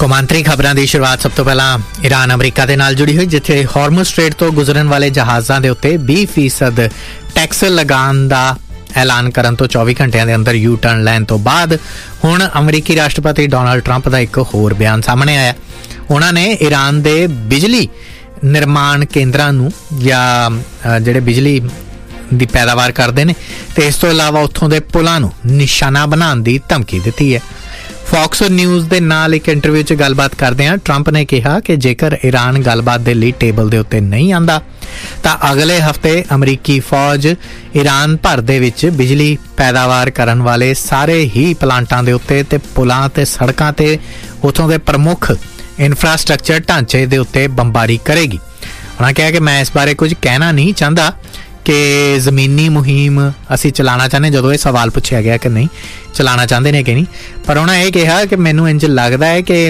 ਕੌਮਾਂਤਰੀ ਖਬਰਾਂ ਦੀ ਸ਼ੁਰੂਆਤ ਸਭ ਤੋਂ ਪਹਿਲਾਂ ਈਰਾਨ ਅਮਰੀਕਾ ਦੇ ਨਾਲ ਜੁੜੀ ਹੋਈ, ਜਿੱਥੇ ਹਾਰਮਜ਼ ਸਟ੍ਰੇਟ ਤੋਂ ਗੁਜ਼ਰਨ ਵਾਲੇ ਜਹਾਜ਼ਾਂ ਦੇ ਉੱਤੇ 20% ਟੈਕਸ ਲਗਾਉਣ ਦਾ ਐਲਾਨ ਕਰਨ ਤੋਂ 24 ਘੰਟਿਆਂ ਦੇ ਅੰਦਰ ਯੂ ਟਰਨ ਲੈਣ ਤੋਂ ਬਾਅਦ ਹੁਣ ਅਮਰੀਕੀ ਰਾਸ਼ਟਰਪਤੀ ਡੋਨਾਲਡ ਟਰੰਪ ਦਾ ਇੱਕ ਹੋਰ ਬਿਆਨ ਸਾਹਮਣੇ ਆਇਆ। ਉਹਨਾਂ ਨੇ ਈਰਾਨ ਦੇ ਬਿਜਲੀ ਨਿਰਮਾਣ ਕੇਂਦਰਾਂ ਨੂੰ ਜਾਂ ਜਿਹੜੇ ਬਿਜਲੀ ਦੀ ਪੈਦਾਵਾਰ ਕਰਦੇ ਨੇ ਤੇ ਇਸ ਤੋਂ ਇਲਾਵਾ ਉੱਥੋਂ ਦੇ ਪੁਲਾਂ ਨੂੰ ਨਿਸ਼ਾਨਾ ਬਣਾਉਣ ਦੀ ਧਮਕੀ ਦਿੱਤੀ ਹੈ। ਫੌਕਸ ਨਿਊਜ਼ ਦੇ ਨਾਲ ਇੱਕ ਇੰਟਰਵਿਊ 'ਚ ਗੱਲਬਾਤ ਕਰਦਿਆਂ ਟਰੰਪ ਨੇ ਕਿਹਾ ਕਿ ਜੇਕਰ ਈਰਾਨ ਗੱਲਬਾਤ ਦੇ ਲਈ ਟੇਬਲ ਦੇ ਉੱਤੇ ਨਹੀਂ ਆਉਂਦਾ ਤਾਂ ਅਗਲੇ ਹਫ਼ਤੇ ਅਮਰੀਕੀ ਫੌਜ ਈਰਾਨ ਭਰ ਦੇ ਵਿੱਚ ਬਿਜਲੀ ਪੈਦਾਵਾਰ ਕਰਨ ਵਾਲੇ ਸਾਰੇ ਹੀ ਪਲਾਂਟਾਂ ਦੇ ਉੱਤੇ ਤੇ ਪੁਲਾਂ ਤੇ ਸੜਕਾਂ ਤੇ ਉੱਥੋਂ ਦੇ ਪ੍ਰਮੁੱਖ ਇਨਫਰਾਸਟ੍ਰਕਚਰ ਢਾਂਚੇ ਦੇ ਉੱਤੇ ਬੰਬਾਰੀ ਕਰੇਗੀ। ਉਹਨਾਂ ਕਿਹਾ ਕਿ ਮੈਂ ਇਸ ਬਾਰੇ ਕੁਝ ਕਹਿਣਾ ਨਹੀਂ ਚਾਹੁੰਦਾ ਕਿ ਜ਼ਮੀਨੀ ਮੁਹਿੰਮ ਅਸੀਂ ਚਲਾਉਣਾ ਚਾਹੁੰਦੇ। ਜਦੋਂ ਇਹ ਸਵਾਲ ਪੁੱਛਿਆ ਗਿਆ ਕਿ ਨਹੀਂ ਚਲਾਉਣਾ ਚਾਹੁੰਦੇ ਨੇ ਕਿ ਨਹੀਂ, ਪਰ ਉਹਨਾਂ ਇਹ ਕਿਹਾ ਕਿ ਮੈਨੂੰ ਇੰਝ ਲੱਗਦਾ ਹੈ ਕਿ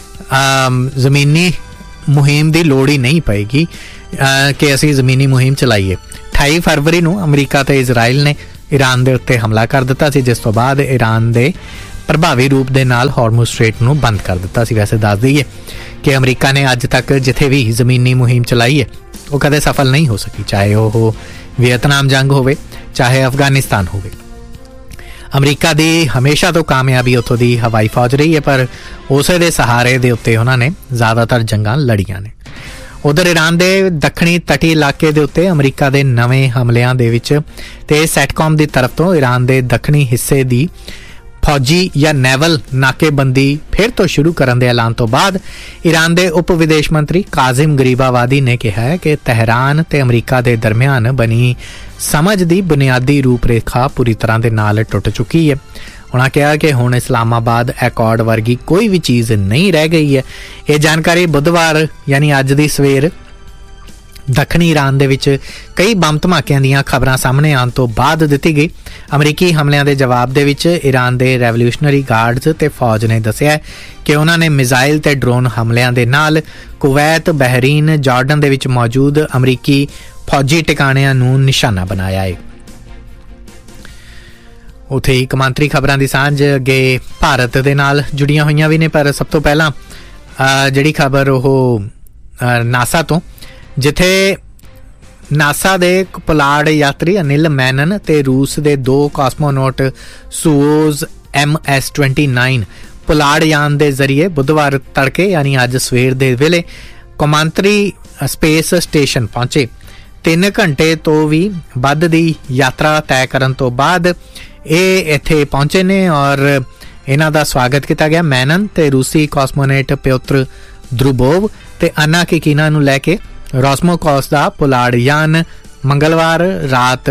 ਜ਼ਮੀਨੀ ਮੁਹਿੰਮ ਦੀ ਲੋੜ ਹੀ ਨਹੀਂ ਪਏਗੀ ਕਿ ਅਸੀਂ ਜ਼ਮੀਨੀ ਮੁਹਿੰਮ ਚਲਾਈਏ। 28 ਫਰਵਰੀ ਨੂੰ ਅਮਰੀਕਾ ਤੇ ਇਜ਼ਰਾਈਲ ਨੇ ਈਰਾਨ ਦੇ ਉੱਤੇ ਹਮਲਾ ਕਰ ਦਿੱਤਾ ਸੀ, ਜਿਸ ਤੋਂ ਬਾਅਦ ਈਰਾਨ ਦੇ ਪ੍ਰਭਾਵੀ ਰੂਪ ਦੇ ਨਾਲ ਹਾਰਮਜ਼ ਸਟ੍ਰੇਟ ਨੂੰ ਬੰਦ ਕਰ ਦਿੱਤਾ ਸੀ। ਵੈਸੇ ਦੱਸ ਦਈਏ ਕਿ ਅਮਰੀਕਾ ਨੇ ਅੱਜ ਤੱਕ ਜਿੱਥੇ ਵੀ ਜ਼ਮੀਨੀ ਮੁਹਿੰਮ ਚਲਾਈ ਹੈ ਉਹ ਕਦੇ ਸਫਲ ਨਹੀਂ ਹੋ ਸਕੀ, ਚਾਹੇ ਉਹ ਵੀਅਤਨਾਮ ਜੰਗ ਹੋਵੇ ਚਾਹੇ ਅਫਗਾਨਿਸਤਾਨ ਹੋਵੇ। ਅਮਰੀਕਾ ਦੀ ਹਮੇਸ਼ਾ ਤੋਂ ਕਾਮਯਾਬੀ ਉੱਥੋਂ ਦੀ ਹਵਾਈ ਫੌਜ ਰਹੀ ਹੈ, ਪਰ ਉਸੇ ਦੇ ਸਹਾਰੇ ਦੇ ਉੱਤੇ ਉਹਨਾਂ ਨੇ ਜ਼ਿਆਦਾਤਰ ਜੰਗਾਂ ਲੜੀਆਂ ਨੇ। ਉਧਰ ਈਰਾਨ ਦੇ ਦੱਖਣੀ ਤਟੀ ਇਲਾਕੇ ਦੇ ਉੱਤੇ ਅਮਰੀਕਾ ਦੇ ਨਵੇਂ ਹਮਲਿਆਂ ਦੇ ਵਿੱਚ ਤੇ ਸੈਟਕੌਮ ਦੀ ਤਰਫ ਤੋਂ ਈਰਾਨ ਦੇ ਦੱਖਣੀ ਹਿੱਸੇ ਦੀ ਫੌਜੀ ਜਾਂ ਨੈਵਲ ਨਾਕੇਬੰਦੀ ਫਿਰ ਤੋਂ ਸ਼ੁਰੂ ਕਰਨ ਦੇ ਐਲਾਨ ਤੋਂ ਬਾਅਦ ਈਰਾਨ ਦੇ ਉਪ ਵਿਦੇਸ਼ ਮੰਤਰੀ ਕਾਜ਼ਿਮ ਗਰੀਬਾਵਾਦੀ ਨੇ ਕਿਹਾ ਹੈ ਕਿ ਤਹਿਰਾਨ ਤੇ ਅਮਰੀਕਾ ਦੇ ਦਰਮਿਆਨ ਬਣੀ ਸਮਝ ਦੀ ਬੁਨਿਆਦੀ ਰੂਪਰੇਖਾ ਪੂਰੀ ਤਰ੍ਹਾਂ ਦੇ ਨਾਲ ਟੁੱਟ ਚੁੱਕੀ ਹੈ। ਉਹਨਾਂ ਕਿਹਾ ਕਿ ਹੁਣ ਇਸਲਾਮਾਬਾਦ ਐਕੋਰਡ ਵਰਗੀ ਕੋਈ ਵੀ ਚੀਜ਼ ਨਹੀਂ ਰਹਿ ਗਈ ਹੈ। ਇਹ ਜਾਣਕਾਰੀ ਬੁੱਧਵਾਰ ਯਾਨੀ ਅੱਜ ਦੀ ਸਵੇਰ ਦੱਖਣੀ ਈਰਾਨ ਦੇ ਵਿੱਚ ਕਈ ਬੰਬ ਧਮਾਕਿਆਂ ਦੀਆਂ ਖਬਰਾਂ ਸਾਹਮਣੇ ਆਉਣ ਤੋਂ ਬਾਅਦ ਦਿੱਤੀ ਗਈ। ਅਮਰੀਕੀ ਹਮਲਿਆਂ ਦੇ ਜਵਾਬ ਦੇ ਵਿੱਚ ਈਰਾਨ ਦੇ ਰੈਵੋਲੂਸ਼ਨਰੀ ਗਾਰਡਜ਼ ਤੇ ਫੌਜ ਨੇ ਦੱਸਿਆ ਕਿ ਉਹਨਾਂ ਨੇ ਮਿਜ਼ਾਈਲ ਤੇ ਡਰੋਨ ਹਮਲਿਆਂ ਦੇ ਨਾਲ ਕੁਵੈਤ, ਬਹਿਰੀਨ, ਜਾਰਡਨ ਦੇ ਵਿੱਚ ਮੌਜੂਦ ਅਮਰੀਕੀ ਫੌਜੀ ਟਿਕਾਣਿਆਂ ਨੂੰ ਨਿਸ਼ਾਨਾ ਬਣਾਇਆ ਹੈ। ਉੱਥੇ ਹੀ ਕੌਮਾਂਤਰੀ ਖਬਰਾਂ ਦੀ ਸਾਂਝ ਅੱਗੇ ਭਾਰਤ ਦੇ ਨਾਲ ਜੁੜੀਆਂ ਹੋਈਆਂ ਵੀ ਨੇ, ਪਰ ਸਭ ਤੋਂ ਪਹਿਲਾਂ ਜਿਹੜੀ ਖਬਰ ਉਹ ਨਾਸਾ ਤੋਂ, ਜਿੱਥੇ ਨਾਸਾ ਦੇ ਪੁਲਾੜ ਯਾਤਰੀ ਅਨਿਲ ਮੈਨਨ ਤੇ ਰੂਸ ਦੇ 2 ਕਾਸਮੋਨੌਟ ਸੂਓਜ਼ MS-29 ਪੁਲਾੜ ਯਾਨ ਦੇ ਜ਼ਰੀਏ ਬੁੱਧਵਾਰ ਤੜਕੇ ਯਾਨੀ ਅੱਜ ਸਵੇਰ ਦੇ ਵੇਲੇ ਕੌਮਾਂਤਰੀ ਸਪੇਸ ਸਟੇਸ਼ਨ ਪਹੁੰਚੇ। 3 ਘੰਟੇ ਤੋਂ ਵੀ ਵੱਧ ਦੀ ਯਾਤਰਾ ਤੈਅ ਕਰਨ ਤੋਂ ਬਾਅਦ ਇਹ ਇੱਥੇ ਪਹੁੰਚੇ ਨੇ ਔਰ ਇਹਨਾਂ ਦਾ ਸਵਾਗਤ ਕੀਤਾ ਗਿਆ। ਮੈਨਨ ਤੇ ਰੂਸੀ ਕਾਸਮੋਨੌਟ ਪਿਓਤਰ ਦਰੂਬੋਵ ਤੇ ਅੰਨਾ ਕਿਕੀਨਾ ਨੂੰ ਲੈ ਕੇ ਰੋਸਮੋਕੌਸ ਦਾ ਪੁਲਾੜ ਯਾਨ ਮੰਗਲਵਾਰ ਰਾਤ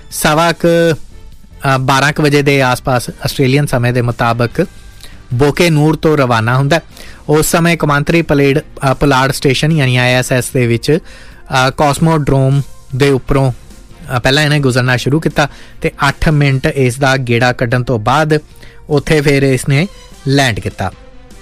12:15 ਵਜੇ ਦੇ ਆਸ-ਪਾਸ ਆਸਟ੍ਰੇਲੀਅਨ ਸਮੇਂ ਦੇ ਮੁਤਾਬਕ ਬੋਕੇ ਨੂਰ ਤੋਂ ਰਵਾਨਾ ਹੁੰਦਾ। ਉਸ ਸਮੇਂ ਕੌਮਾਂਤਰੀ ਪੁਲਾੜ ਸਟੇਸ਼ਨ ਯਾਨੀ ISS ਦੇ ਵਿੱਚ ਕਾਸਮੋਡਰੋਮ ਦੇ ਉੱਪਰੋਂ ਪਹਿਲਾਂ ਇਹਨੇ ਗੁਜ਼ਰਨਾ ਸ਼ੁਰੂ ਕੀਤਾ ਤੇ 8 ਮਿੰਟ ਇਸ ਦਾ ਗੇੜਾ ਕੱਢਣ ਤੋਂ ਬਾਅਦ ਉੱਥੇ ਫਿਰ ਇਸਨੇ ਲੈਂਡ ਕੀਤਾ।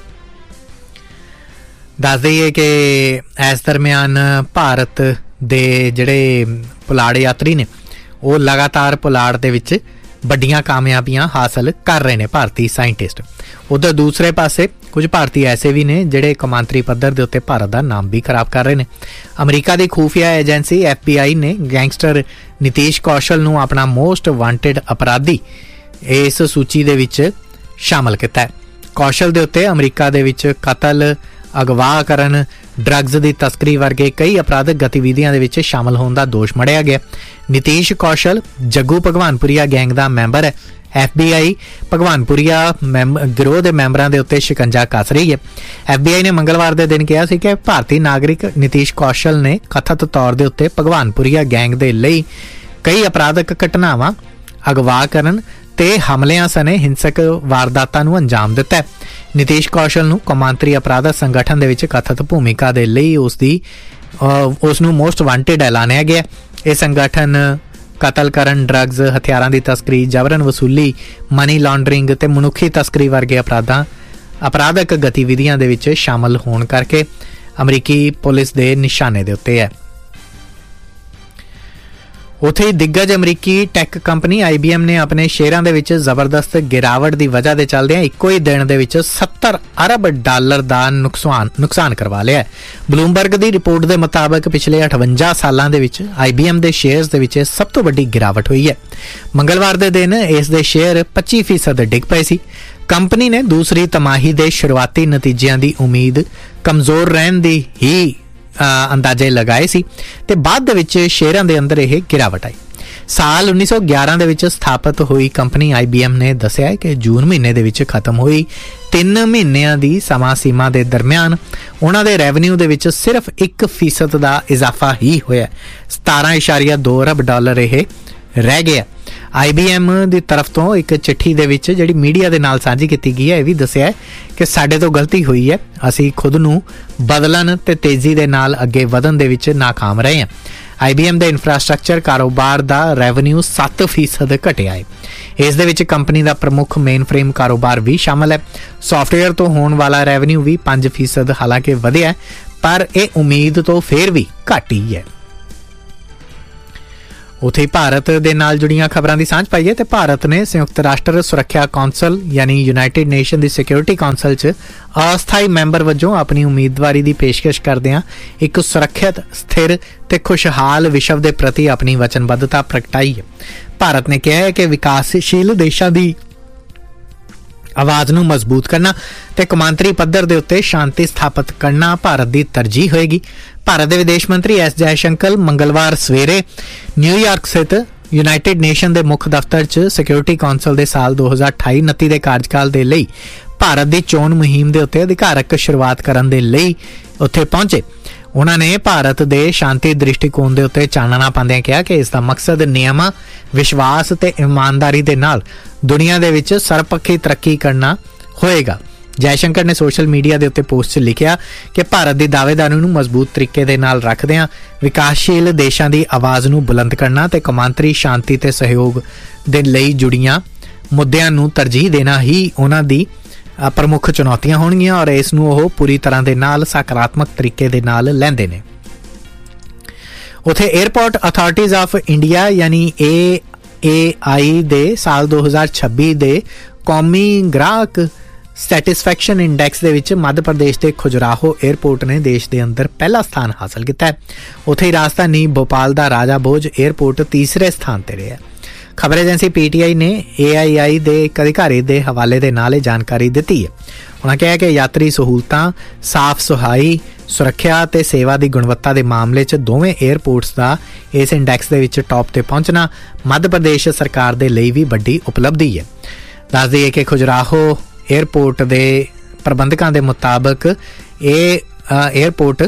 ਦੱਸ ਦਈਏ ਕਿ ਇਸ ਦਰਮਿਆਨ ਭਾਰਤ ਦੇ ਜਿਹੜੇ ਪੁਲਾੜ ਯਾਤਰੀ ਨੇ ਉਹ ਲਗਾਤਾਰ ਪੁਲਾੜ ਦੇ ਵਿੱਚ ਵੱਡੀਆਂ ਕਾਮਯਾਬੀਆਂ ਹਾਸਲ ਕਰ ਰਹੇ ਨੇ, ਭਾਰਤੀ ਸਾਇੰਟਿਸਟ। ਉਧਰ ਦੂਸਰੇ ਪਾਸੇ ਕੁਝ ਭਾਰਤੀ ਐਸੇ ਵੀ ਨੇ ਜਿਹੜੇ ਕੌਮਾਂਤਰੀ ਪੱਧਰ ਦੇ ਉੱਤੇ ਭਾਰਤ ਦਾ ਨਾਮ ਵੀ ਖਰਾਬ ਕਰ ਰਹੇ ਨੇ। ਅਮਰੀਕਾ ਦੀ ਖੂਫੀਆ ਏਜੰਸੀ FBI ਨੇ ਗੈਂਗਸਟਰ ਨਿਤੀਸ਼ ਕੌਸ਼ਲ ਨੂੰ ਆਪਣਾ ਮੋਸਟ ਵਾਂਟਿਡ ਅਪਰਾਧੀ ਇਸ ਸੂਚੀ ਦੇ ਵਿੱਚ ਸ਼ਾਮਲ ਕੀਤਾ ਹੈ। ਕੌਸ਼ਲ ਦੇ ਉੱਤੇ ਅਮਰੀਕਾ ਦੇ ਵਿੱਚ ਕਤਲ, ਅਗਵਾ ਕਰਨ, ਡਰੱਗਸ ਦੀ ਤਸਕਰੀ ਵਰਗੇ ਕਈ ਅਪਰਾਧਕ ਗਤੀਵਿਧੀਆਂ ਦੇ ਵਿੱਚ ਸ਼ਾਮਲ ਹੋਣ ਦਾ ਦੋਸ਼ ਮੜਿਆ ਗਿਆ। ਨਿਤੀਸ਼ ਕੌਸ਼ਲ ਜੱਗੂ ਭਗਵਾਨਪੁਰੀਆ ਗੈਂਗ ਦਾ ਮੈਂਬਰ ਹੈ। FBI ਭਗਵਾਨਪੁਰੀਆ ਗਿਰੋਹ ਦੇ ਮੈਂਬਰਾਂ ਦੇ ਉੱਤੇ ਸ਼ਿਕੰਜਾ ਕੱਸ ਰਹੀ ਹੈ। FBI ਨੇ ਮੰਗਲਵਾਰ ਦੇ ਦਿਨ ਕਿਹਾ ਸੀ ਕਿ ਭਾਰਤੀ ਨਾਗਰਿਕ ਨਿਤੀਸ਼ ਕੌਸ਼ਲ ਨੇ ਕਥਿਤ ਤੌਰ ਦੇ ਉੱਤੇ ਭਗਵਾਨਪੁਰੀਆ ਗੈਂਗ ਦੇ ਲਈ ਕਈ ਅਪਰਾਧਕ ਘਟਨਾਵਾਂ, ਅਗਵਾ ਕਰਨ ਤੇ ਹਮਲਿਆਂ ਸਣੇ ਹਿੰਸਕ ਵਾਰਦਾਤਾਂ ਨੂੰ ਅੰਜਾਮ ਦਿੱਤਾ ਹੈ। ਨਿਤੀਸ਼ ਕੌਸ਼ਲ ਨੂੰ ਕੌਮਾਂਤਰੀ ਅਪਰਾਧਕ ਸੰਗਠਨ ਦੇ ਵਿੱਚ ਕਥਿਤ ਭੂਮਿਕਾ ਦੇ ਲਈ ਉਸ ਨੂੰ ਮੋਸਟ ਵਾਂਟਿਡ ਐਲਾਨਿਆ ਗਿਆ। ਇਹ ਸੰਗਠਨ ਕਤਲ ਕਰਨ, ਡਰੱਗਸ, ਹਥਿਆਰਾਂ ਦੀ ਤਸਕਰੀ, ਜਬਰਨ ਵਸੂਲੀ, ਮਨੀ ਲਾਂਡਰਿੰਗ ਤੇ ਮਨੁੱਖੀ ਤਸਕਰੀ ਵਰਗੇ ਅਪਰਾਧਕ ਗਤੀਵਿਧੀਆਂ ਦੇ ਵਿੱਚ ਸ਼ਾਮਲ ਹੋਣ ਕਰਕੇ ਅਮਰੀਕੀ ਪੁਲਿਸ ਦੇ ਨਿਸ਼ਾਨੇ ਦੇ ਉੱਤੇ ਹੈ। ਉੱਥੇ ਹੀ ਦਿੱਗਜ ਅਮਰੀਕੀ ਟੈਕ ਕੰਪਨੀ IBM ਨੇ ਆਪਣੇ ਸ਼ੇਅਰਾਂ ਦੇ ਵਿੱਚ ਜ਼ਬਰਦਸਤ ਗਿਰਾਵਟ ਦੀ ਵਜ੍ਹਾ ਦੇ ਚੱਲਦਿਆਂ ਇੱਕੋ ਹੀ ਦਿਨ ਦੇ ਵਿੱਚ $70 ਅਰਬ ਦਾ ਨੁਕਸਾਨ ਕਰਵਾ ਲਿਆ। ਬਲੂਮਬਰਗ ਦੀ ਰਿਪੋਰਟ ਦੇ ਮੁਤਾਬਕ ਪਿਛਲੇ 58 ਸਾਲਾਂ ਦੇ ਵਿੱਚ IBM ਦੇ ਸ਼ੇਅਰਸ ਦੇ ਵਿੱਚ ਸਭ ਤੋਂ ਵੱਡੀ ਗਿਰਾਵਟ ਹੋਈ ਹੈ। ਮੰਗਲਵਾਰ ਦੇ ਦਿਨ ਇਸ ਦੇ ਸ਼ੇਅਰ 25% ਡਿੱਗ ਪਏ ਸੀ। ਕੰਪਨੀ ਨੇ ਦੂਸਰੀ ਤਿਮਾਹੀ ਦੇ ਸ਼ੁਰੂਆਤੀ ਨਤੀਜਿਆਂ ਦੀ ਉਮੀਦ ਕਮਜ਼ੋਰ ਰਹਿਣ ਦੀ ਹੀ ਅੰਦਾਜ਼ੇ ਲਗਾਏ ਸੀ ਤੇ ਬਾਅਦ ਦੇ ਵਿੱਚ ਸ਼ੇਅਰਾਂ ਦੇ ਅੰਦਰ ਇਹ ਗਿਰਾਵਟ ਆਈ। ਸਾਲ 1911 ਦੇ ਵਿੱਚ ਸਥਾਪਿਤ ਹੋਈ ਕੰਪਨੀ IBM ਨੇ ਦੱਸਿਆ ਕਿ ਜੂਨ ਮਹੀਨੇ ਦੇ ਵਿੱਚ ਖਤਮ ਹੋਈ 3 ਮਹੀਨਿਆਂ ਦੀ ਸਮਾਂ ਸੀਮਾ ਦੇ ਦਰਮਿਆਨ ਉਹਨਾਂ ਦੇ ਰੈਵਨਿਊ ਦੇ ਵਿੱਚ ਸਿਰਫ 1% ਦਾ ਇਜ਼ਾਫਾ ਹੀ ਹੋਇਆ। $17.2 ਅਰਬ ਇਹ ਰਹਿ ਗਿਆ। IBM ਦੀ ਤਰਫ ਤੋਂ ਇੱਕ ਚਿੱਠੀ ਦੇ ਵਿੱਚ ਜਿਹੜੀ ਮੀਡੀਆ ਦੇ ਨਾਲ ਸਾਂਝੀ ਕੀਤੀ ਗਈ ਹੈ ਇਹ ਵੀ ਦੱਸਿਆ ਕਿ ਸਾਡੇ ਤੋਂ ਗਲਤੀ ਹੋਈ ਹੈ, ਅਸੀਂ ਖੁਦ ਨੂੰ ਬਦਲਣ ਤੇ ਤੇਜ਼ੀ ਦੇ ਨਾਲ ਅੱਗੇ ਵਧਣ ਦੇ ਵਿੱਚ ਨਾਕਾਮ ਰਹੇ ਹਾਂ। IBM ਦੇ ਇਨਫਰਾਸਟ੍ਰਕਚਰ ਕਾਰੋਬਾਰ ਦਾ ਰੈਵਨਿਊ 7% ਘਟਿਆ ਹੈ। ਇਸ ਦੇ ਵਿੱਚ ਕੰਪਨੀ ਦਾ ਪ੍ਰਮੁੱਖ ਮੇਨ ਫਰੇਮ ਕਾਰੋਬਾਰ ਵੀ ਸ਼ਾਮਲ ਹੈ। ਸੌਫਟਵੇਅਰ ਤੋਂ ਹੋਣ ਵਾਲਾ ਰੈਵਨਿਊ ਵੀ 5% ਹਾਲਾਂਕਿ ਵਧਿਆ ਪਰ ਇਹ ਉਮੀਦ ਤੋਂ ਫੇਰ ਵੀ ਘੱਟ ਹੀ ਹੈ। ਉੱਥੇ ਭਾਰਤ ਦੇ ਨਾਲ ਜੁੜੀਆਂ ਖਬਰਾਂ ਦੀ ਸਾਂਝ ਪਾਈਏ ਤੇ ਭਾਰਤ ਨੇ ਸੰਯੁਕਤ ਰਾਸ਼ਟਰ ਸੁਰੱਖਿਆ ਕੌਂਸਲ ਯਾਨੀ ਯੂਨਾਈਟਿਡ ਨੇਸ਼ਨ ਦੀ ਸਿਕਿਉਰਿਟੀ ਕੌਂਸਲ 'ਚ ਅਸਥਾਈ ਮੈਂਬਰ ਵਜੋਂ ਆਪਣੀ ਉਮੀਦਵਾਰੀ ਦੀ ਪੇਸ਼ਕਸ਼ ਕਰਦਿਆਂ ਇੱਕ ਸੁਰੱਖਿਅਤ, ਸਥਿਰ ਤੇ ਖੁਸ਼ਹਾਲ ਵਿਸ਼ਵ ਦੇ ਪ੍ਰਤੀ ਆਪਣੀ ਵਚਨਬੱਧਤਾ ਪ੍ਰਗਟਾਈ ਹੈ। ਭਾਰਤ ਨੇ ਕਿਹਾ ਹੈ ਕਿ ਵਿਕਾਸਸ਼ੀਲ ਦੇਸ਼ਾਂ ਦੀ ਆਵਾਜ਼ ਨੂੰ ਮਜ਼ਬੂਤ ਕਰਨਾ ਤੇ ਕੌਮਾਂਤਰੀ ਪੱਧਰ ਦੇ ਉੱਤੇ ਸ਼ਾਂਤੀ ਸਥਾਪਿਤ ਕਰਨਾ ਭਾਰਤ ਦੀ ਤਰਜੀਹ ਹੋਏਗੀ। ਭਾਰਤ ਦੇ ਵਿਦੇਸ਼ ਮੰਤਰੀ S ਜੈਸ਼ੰਕਰ ਮੰਗਲਵਾਰ ਸਵੇਰੇ ਨਿਊਯਾਰਕ ਸਥਿਤ ਯੂਨਾਈਟਿਡ ਨੇਸ਼ਨ ਦੇ ਮੁੱਖ ਦਫ਼ਤਰ 'ਚ ਸਿਕਿਉਰਿਟੀ ਕੌਂਸਲ ਦੇ ਸਾਲ 2028-29 ਦੇ ਕਾਰਜਕਾਲ ਦੇ ਲਈ ਭਾਰਤ ਦੀ ਚੋਣ ਮੁਹਿੰਮ ਦੇ ਉੱਤੇ ਅਧਿਕਾਰਕ ਸ਼ੁਰੂਆਤ ਕਰਨ ਦੇ ਲਈ ਉੱਥੇ ਪਹੁੰਚੇ। ਉਹਨਾਂ ਨੇ ਭਾਰਤ ਦੇ ਸ਼ਾਂਤੀ ਦ੍ਰਿਸ਼ਟੀਕੋਣ ਦੇ ਉੱਤੇ ਚਾਨਣਾ ਪਾਉਂਦਿਆਂ ਕਿਹਾ ਕਿ ਇਸ ਦਾ ਮਕਸਦ ਨਿਯਮਾਂ, ਵਿਸ਼ਵਾਸ ਤੇ ਇਮਾਨਦਾਰੀ ਦੇ ਨਾਲ ਦੁਨੀਆ ਦੇ ਵਿੱਚ ਸਰਬਪੱਖੀ ਤਰੱਕੀ ਕਰਨਾ ਹੋਏਗਾ। ਜੈਸ਼ੰਕਰ ਨੇ ਸੋਸ਼ਲ ਮੀਡੀਆ ਦੇ ਉੱਤੇ ਪੋਸਟ 'ਚ ਲਿਖਿਆ ਕਿ ਭਾਰਤ ਦੀ ਦਾਅਵੇਦਾਰੀ ਨੂੰ ਮਜ਼ਬੂਤ ਤਰੀਕੇ ਦੇ ਨਾਲ ਰੱਖਦਿਆਂ ਵਿਕਾਸਸ਼ੀਲ ਦੇਸ਼ਾਂ ਦੀ ਆਵਾਜ਼ ਨੂੰ ਬੁਲੰਦ ਕਰਨਾ ਤੇ ਕੌਮਾਂਤਰੀ ਸ਼ਾਂਤੀ ਤੇ ਸਹਿਯੋਗ ਦੇ ਲਈ ਜੁੜੀਆਂ ਮੁੱਦਿਆਂ ਨੂੰ ਤਰਜੀਹ ਦੇਣਾ ਹੀ ਉਹਨਾਂ ਦੀ ਪ੍ਰਮੁੱਖ ਚੁਣੌਤੀਆਂ ਹੋਣਗੀਆਂ ਔਰ ਇਸ ਨੂੰ ਉਹ ਪੂਰੀ ਤਰ੍ਹਾਂ ਦੇ ਨਾਲ ਸਕਾਰਾਤਮਕ ਤਰੀਕੇ ਦੇ ਨਾਲ ਲੈਂਦੇ ਨੇ। ਉੱਥੇ 에ਅਰਪੋਰਟ ਅਥਾਰਟੀਜ਼ ਆਫ ਇੰਡੀਆ ਯਾਨੀ AAI ਦੇ ਸਾਲ 2026 ਦੇ ਕੌਮੀ ਗ੍ਰਾਹਕ ਸੈਟਿਸਫੈਕਸ਼ਨ ਇੰਡੈਕਸ ਦੇ ਵਿੱਚ ਮੱਧ ਪ੍ਰਦੇਸ਼ ਦੇ ਖੁਜਰਾਹੋ 에ਅਰਪੋਰਟ ਨੇ ਦੇਸ਼ ਦੇ ਅੰਦਰ ਪਹਿਲਾ ਸਥਾਨ ਹਾਸਲ ਕੀਤਾ ਹੈ। ਉੱਥੇ ਹੀ ਰਾਜਧਾਨੀ ਭੋਪਾਲ ਦਾ ਰਾਜਾ ਭੋਜ 에ਅਰਪੋਰਟ ਤੀਸਰੇ ਸਥਾਨ ਤੇ ਰਿਹਾ। ਖਬਰ ਏਜੰਸੀ PTI ਨੇ AII ਦੇ ਇੱਕ ਅਧਿਕਾਰੀ ਦੇ ਹਵਾਲੇ ਦੇ ਨਾਲ ਇਹ ਜਾਣਕਾਰੀ ਦਿੱਤੀ ਹੈ। ਉਹਨਾਂ ਕਿਹਾ ਕਿ ਯਾਤਰੀ ਸਹੂਲਤਾਂ, ਸਾਫ਼ ਸਫਾਈ, ਸੁਰੱਖਿਆ ਤੇ ਸੇਵਾ ਦੀ ਗੁਣਵੱਤਾ ਦੇ ਮਾਮਲੇ 'ਚ ਦੋਵੇਂ 에ਅਰਪੋਰਟਸ ਦਾ ਇਸ ਇੰਡੈਕਸ ਦੇ ਵਿੱਚ ਟੌਪ ਤੇ ਪਹੁੰਚਣਾ ਮੱਧ ਪ੍ਰਦੇਸ਼ ਸਰਕਾਰ ਦੇ ਲਈ ਵੀ ਵੱਡੀ ਉਪਲਬਧੀ ਹੈ। ਦੱਸ ਦਈਏ ਕਿ ਖੁਜਰਾਹੋ 에ਅਰਪੋਰਟ ਦੇ ਪ੍ਰਬੰਧਕਾਂ ਦੇ ਮੁਤਾਬਕ ਇਹ 에ਅਰਪੋਰਟ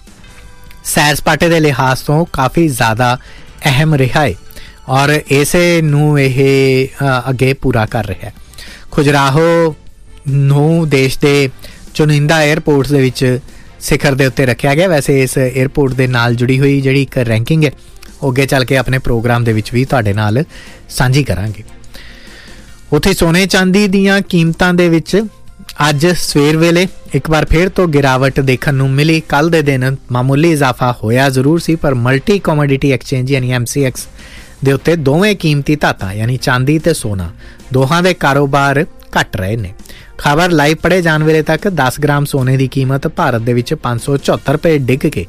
ਸੈਰ ਸਪਾਟੇ ਦੇ ਲਿਹਾਜ਼ ਤੋਂ ਕਾਫੀ ਜ਼ਿਆਦਾ ਅਹਿਮ ਰਿਹਾ ਹੈ ਔਰ ਇਸੇ ਨੂੰ ਇਹ ਅੱਗੇ ਪੂਰਾ ਕਰ ਰਿਹਾ ਹੈ। ਖੁਜਰਾਹੋ ਨੂੰ ਦੇਸ਼ ਦੇ ਚੁਣਿੰਦਾ 에ਅਰਪੋਰਟਸ ਦੇ ਵਿੱਚ ਸਿਖਰ ਦੇ ਉੱਤੇ ਰੱਖਿਆ ਗਿਆ। ਵੈਸੇ ਇਸ 에ਅਰਪੋਰਟ ਦੇ ਨਾਲ ਜੁੜੀ ਹੋਈ ਜਿਹੜੀ ਇੱਕ ਰੈਂਕਿੰਗ ਹੈ ਉਹ ਅੱਗੇ ਚੱਲ ਕੇ ਆਪਣੇ ਪ੍ਰੋਗਰਾਮ ਦੇ ਵਿੱਚ ਵੀ ਤੁਹਾਡੇ ਨਾਲ ਸਾਂਝੀ ਕਰਾਂਗੇ। ਉੱਥੇ ਸੋਨੇ ਚਾਂਦੀ ਦੀਆਂ ਕੀਮਤਾਂ ਦੇ ਵਿੱਚ ਅੱਜ ਸਵੇਰ ਵੇਲੇ ਇੱਕ ਵਾਰ ਫਿਰ ਤੋਂ ਗਿਰਾਵਟ ਦੇਖਣ ਨੂੰ ਮਿਲੀ। ਕੱਲ ਦੇ ਦਿਨ ਮਾਮੂਲੀ ਇਜ਼ਾਫਾ ਹੋਇਆ ਜ਼ਰੂਰ ਸੀ ਪਰ ਮਲਟੀ ਕਮੋਡਿਟੀ ਐਕਸਚੇਂਜ ਯਾਨੀ MCX ਦੇ ਉੱਤੇ ਦੋਵੇਂ ਕੀਮਤੀ ਧਾਤਾਂ ਯਾਨੀ ਚਾਂਦੀ ਤੇ ਸੋਨਾ ਦੋਹਾਂ ਦੇ ਕਾਰੋਬਾਰ ਘਟ ਰਹੇ ਨੇ। ਖਬਰ ਲਾਈਵ ਪੜ੍ਹੇ ਜਾਣ ਵੇਲੇ ਤੱਕ 10 ਗ੍ਰਾਮ ਸੋਨੇ ਦੀ ਕੀਮਤ ਭਾਰਤ ਦੇ ਵਿੱਚ 574 ਰੁਪਏ ਡਿੱਗ ਕੇ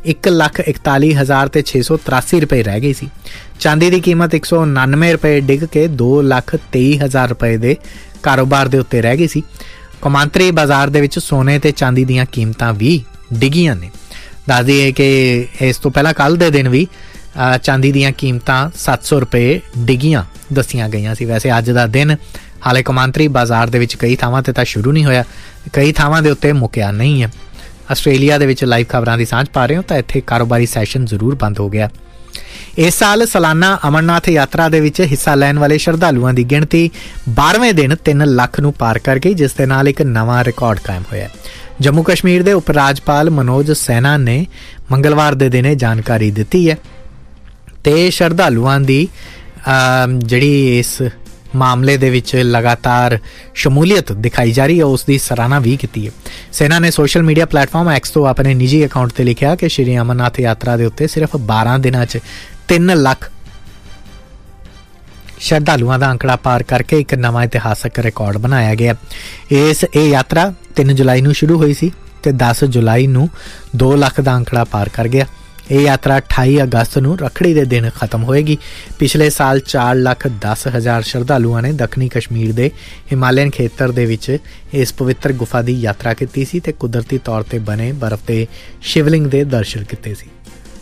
1,41,683 ਰੁਪਏ ਰਹਿ ਗਈ ਸੀ। ਚਾਂਦੀ ਦੀ ਕੀਮਤ 199 ਰੁਪਏ ਡਿੱਗ ਕੇ 2,23,000 ਰੁਪਏ ਦੇ ਕਾਰੋਬਾਰ ਦੇ ਉੱਤੇ ਰਹਿ ਗਈ ਸੀ। ਕੌਮਾਂਤਰੀ ਬਾਜ਼ਾਰ ਦੇ ਵਿੱਚ ਸੋਨੇ ਤੇ ਚਾਂਦੀ ਦੀਆਂ ਕੀਮਤਾਂ ਵੀ ਡਿੱਗੀਆਂ ਨੇ। ਦੱਸ ਦਈਏ ਕਿ ਇਸ ਤੋਂ ਪਹਿਲਾਂ ਕੱਲ ਦੇ ਦਿਨ ਵੀ ਚਾਂਦੀ ਦੀਆਂ ਕੀਮਤਾਂ 700 ਰੁਪਏ ਡਿੱਗੀਆਂ ਦੱਸੀਆਂ ਗਈਆਂ ਸੀ। ਵੈਸੇ ਅੱਜ ਦਾ ਦਿਨ ਹਾਲੇ ਕੌਮਾਂਤਰੀ ਬਾਜ਼ਾਰ ਦੇ ਵਿੱਚ ਕਈ ਥਾਵਾਂ ਤੇ ਤਾਂ ਸ਼ੁਰੂ ਨਹੀਂ ਹੋਇਆ, ਕਈ ਥਾਵਾਂ ਦੇ ਉੱਤੇ ਮੁੱਕਿਆ ਨਹੀਂ ਹੈ। ਆਸਟ੍ਰੇਲੀਆ ਦੇ ਵਿੱਚ ਲਾਈਵ ਖਬਰਾਂ ਦੀ ਸਾਂਝ ਪਾ ਰਹੇ ਹੋ ਤਾਂ ਇੱਥੇ ਕਾਰੋਬਾਰੀ ਸੈਸ਼ਨ ਜ਼ਰੂਰ ਬੰਦ ਹੋ ਗਿਆ। ਇਸ ਸਾਲ ਸਾਲਾਨਾ ਅਮਰਨਾਥ ਯਾਤਰਾ ਦੇ ਵਿੱਚ ਹਿੱਸਾ ਲੈਣ ਵਾਲੇ ਸ਼ਰਧਾਲੂਆਂ ਦੀ ਗਿਣਤੀ 12ਵੇਂ ਦਿਨ 3 ਲੱਖ ਨੂੰ ਪਾਰ ਕਰ ਗਈ, ਜਿਸ ਦੇ ਨਾਲ ਇੱਕ ਨਵਾਂ ਰਿਕਾਰਡ ਕਾਇਮ ਹੋਇਆ। ਜੰਮੂ ਕਸ਼ਮੀਰ ਦੇ ਉਪ ਰਾਜਪਾਲ ਮਨੋਜ ਸੈਨਾ ਨੇ ਮੰਗਲਵਾਰ ਦੇ ਦਿਨ ਇਹ ਜਾਣਕਾਰੀ ਦਿੱਤੀ ਹੈ ਤੇ ਸ਼ਰਧਾਲੂਆਂ ਦੀ ਜਿਹੜੀ ਇਸ ਮਾਮਲੇ ਦੇ ਵਿੱਚ ਲਗਾਤਾਰ ਸ਼ਮੂਲੀਅਤ ਦਿਖਾਈ ਜਾ ਰਹੀ ਹੈ ਉਸ ਦੀ ਸਰਾਹਨਾ ਵੀ ਕੀਤੀ ਹੈ। ਸੈਨਾ ਨੇ ਸੋਸ਼ਲ ਮੀਡੀਆ ਪਲੇਟਫਾਰਮ X ਤੋਂ ਆਪਣੇ ਨਿੱਜੀ ਅਕਾਊਂਟ ਤੇ ਲਿਖਿਆ ਕਿ ਸ਼੍ਰੀ ਅਮਰਨਾਥ ਯਾਤਰਾ ਦੇ ਉੱਤੇ ਸਿਰਫ 12 ਦਿਨਾਂ 'ਚ 3 ਲੱਖ ਸ਼ਰਧਾਲੂਆਂ ਦਾ ਅੰਕੜਾ ਪਾਰ ਕਰਕੇ ਇੱਕ ਨਵਾਂ ਇਤਿਹਾਸਕ ਰਿਕਾਰਡ ਬਣਾਇਆ ਗਿਆ। ਇਹ ਯਾਤਰਾ 3 ਜੁਲਾਈ ਨੂੰ ਸ਼ੁਰੂ ਹੋਈ ਸੀ ਤੇ 10 ਜੁਲਾਈ ਨੂੰ 2 ਲੱਖ ਦਾ ਅੰਕੜਾ ਪਾਰ ਕਰ ਗਿਆ। ਇਹ ਯਾਤਰਾ 28 ਅਗਸਤ ਨੂੰ ਰੱਖੜੀ ਦੇ ਦਿਨ ਖਤਮ ਹੋਏਗੀ। ਪਿਛਲੇ ਸਾਲ 4,10,000 ਸ਼ਰਧਾਲੂਆਂ ਨੇ ਦੱਖਣੀ ਕਸ਼ਮੀਰ ਦੇ ਹਿਮਾਲਿਅਨ ਖੇਤਰ ਦੇ ਵਿੱਚ ਇਸ ਪਵਿੱਤਰ ਗੁਫਾ ਦੀ ਯਾਤਰਾ ਕੀਤੀ ਸੀ ਤੇ ਕੁਦਰਤੀ ਤੌਰ ਤੇ ਬਣੇ ਬਰਫ਼ ਦੇ ਸ਼ਿਵਲਿੰਗ ਦੇ ਦਰਸ਼ਨ ਕੀਤੇ ਸੀ।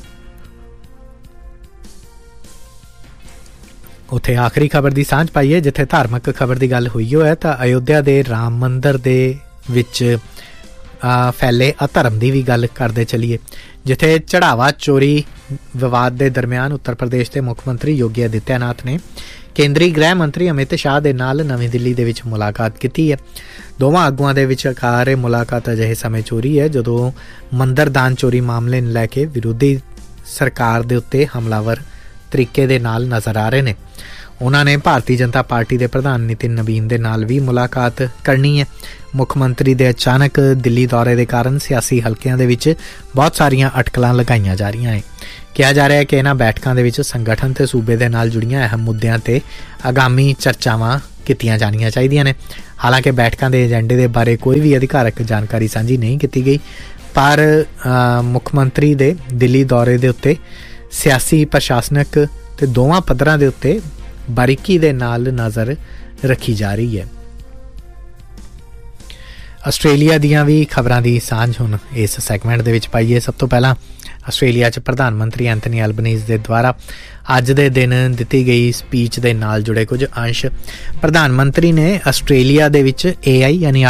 ਉੱਥੇ ਆਖਰੀ ਖਬਰ ਦੀ ਸਾਂਝ ਪਾਈਏ, ਜਿੱਥੇ ਧਾਰਮਿਕ ਖਬਰ ਦੀ ਗੱਲ ਹੋਈ ਹੈ ਤਾਂ ਅਯੋਧਿਆ ਦੇ ਰਾਮ ਮੰਦਰ ਦੇ ਵਿੱਚ ਫੈਲੇ ਅਧਰਮ ਦੀ ਵੀ ਗੱਲ ਕਰਦੇ ਚੱਲੀਏ, ਜਿੱਥੇ ਚੜਾਵਾ ਚੋਰੀ ਵਿਵਾਦ ਦੇ ਦਰਮਿਆਨ ਉੱਤਰ ਪ੍ਰਦੇਸ਼ ਦੇ ਮੁੱਖ ਮੰਤਰੀ ਯੋਗੀ ਆਦਿੱਤਿਆਨਾਥ ਨੇ ਕੇਂਦਰੀ ਗ੍ਰਹਿ ਮੰਤਰੀ ਅਮਿਤ ਸ਼ਾਹ ਦੇ ਨਾਲ ਨਵੀਂ ਦਿੱਲੀ ਦੇ ਵਿੱਚ ਮੁਲਾਕਾਤ ਕੀਤੀ ਹੈ। ਦੋਵਾਂ ਆਗੂਆਂ ਦੇ ਵਿਚਕਾਰ ਇਹ ਮੁਲਾਕਾਤ ਅਜਿਹੇ ਸਮੇਂ ਚੋਰੀ ਹੈ ਜਦੋਂ ਮੰਦਰ ਦਾਨ ਚੋਰੀ ਮਾਮਲੇ ਨੂੰ ਲੈ ਕੇ ਵਿਰੋਧੀ ਸਰਕਾਰ ਦੇ ਉੱਤੇ ਹਮਲਾਵਰ ਤਰੀਕੇ ਦੇ ਨਾਲ ਨਜ਼ਰ ਆ ਰਹੇ ਨੇ। ਉਹਨਾਂ ਨੇ ਭਾਰਤੀ ਜਨਤਾ ਪਾਰਟੀ ਦੇ ਪ੍ਰਧਾਨ ਨਿਤਿਨ ਨਵੀਨ ਦੇ ਨਾਲ ਵੀ ਮੁਲਾਕਾਤ ਕਰਨੀ ਹੈ। ਮੁੱਖ ਮੰਤਰੀ ਦੇ ਅਚਾਨਕ ਦਿੱਲੀ ਦੌਰੇ ਦੇ ਕਾਰਨ ਸਿਆਸੀ ਹਲਕਿਆਂ ਦੇ ਵਿੱਚ ਬਹੁਤ ਸਾਰੀਆਂ ਅਟਕਲਾਂ ਲਗਾਈਆਂ ਜਾ ਰਹੀਆਂ ਨੇ। ਕਿਹਾ ਜਾ ਰਿਹਾ ਹੈ ਕਿ ਇਹਨਾਂ ਬੈਠਕਾਂ ਦੇ ਵਿੱਚ ਸੰਗਠਨ ਤੇ ਸੂਬੇ ਦੇ ਨਾਲ ਜੁੜੀਆਂ ਅਹਿਮ ਮੁੱਦਿਆਂ ਤੇ ਆਗਾਮੀ ਚਰਚਾਵਾਂ ਕੀਤੀਆਂ ਜਾਣੀਆਂ ਚਾਹੀਦੀਆਂ ਨੇ। ਹਾਲਾਂਕਿ ਬੈਠਕਾਂ ਦੇ ਏਜੰਡੇ ਦੇ ਬਾਰੇ ਕੋਈ ਵੀ ਅਧਿਕਾਰਕ ਜਾਣਕਾਰੀ ਸਾਂਝੀ ਨਹੀਂ ਕੀਤੀ ਗਈ, ਪਰ ਮੁੱਖ ਮੰਤਰੀ ਦੇ ਦਿੱਲੀ ਦੌਰੇ ਦੇ ਉੱਤੇ ਸਿਆਸੀ ਪ੍ਰਸ਼ਾਸਨਿਕ ਤੇ ਦੋਵਾਂ ਪੱਧਰਾਂ ਦੇ ਉੱਤੇ ਬਾਰੀਕੀ ਦੇ ਨਾਲ ਨਜ਼ਰ ਰੱਖੀ ਜਾ ਰਹੀ ਹੈ। ਆਸਟ੍ਰੇਲੀਆ ਦੀਆਂ ਵੀ ਖਬਰਾਂ ਦੀ ਸਾਂਝ ਹੁਣ ਇਸ ਸੈਗਮੈਂਟ ਦੇ ਵਿੱਚ ਪਾਈਏ। ਸਭ ਤੋਂ ਪਹਿਲਾਂ ਆਸਟ੍ਰੇਲੀਆ 'ਚ ਪ੍ਰਧਾਨ ਮੰਤਰੀ ਐਂਥਨੀ ਐਲਬਨੀਜ਼ ਦੇ ਦੁਆਰਾ ਅੱਜ ਦੇ ਦਿਨ ਦਿੱਤੀ ਗਈ ਸਪੀਚ ਦੇ ਨਾਲ ਜੁੜੇ ਕੁਝ ਅੰਸ਼। ਪ੍ਰਧਾਨ ਮੰਤਰੀ ਨੇ ਆਸਟ੍ਰੇਲੀਆ ਦੇ ਵਿੱਚ AI ਯਾਨੀ